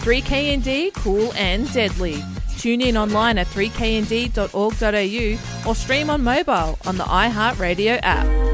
3KND, cool and deadly. Tune in online at 3knd.org.au or stream on mobile on the iHeartRadio app.